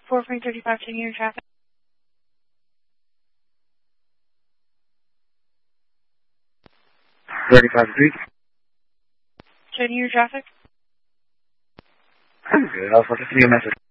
4-3-35, checking your traffic. $35 Checking your traffic. Good. I'll send you a message.